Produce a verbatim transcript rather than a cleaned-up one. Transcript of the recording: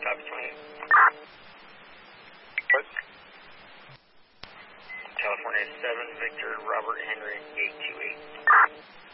copy twenty-eight. What? California seven, Victor, Robert, Henry, eight two eight.